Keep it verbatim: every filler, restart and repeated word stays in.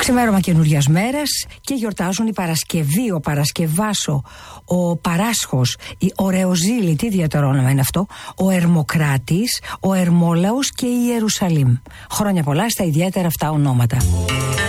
Ξημέρωμα καινούριας μέρας και γιορτάζουν η Παρασκευή, ο Παρασκευάσο, ο Παράσχος, η Ωρεοζήλη, τι ιδιαίτερο όνομα είναι αυτό, ο Ερμοκράτης, ο Ερμόλαος και η Ιερουσαλήμ. Χρόνια πολλά στα ιδιαίτερα αυτά ονόματα.